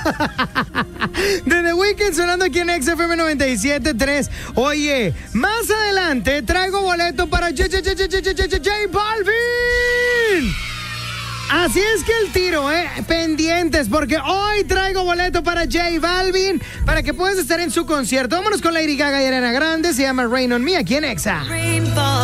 De The Weeknd sonando aquí en XFM 97.3. Oye, más adelante traigo boleto para J Balvin. Así es que el tiro, pendientes, porque hoy traigo boleto para J Balvin para que puedas estar en su concierto. Vámonos con Lady Gaga y Ariana Grande. Se llama Rain on Me aquí en Exa.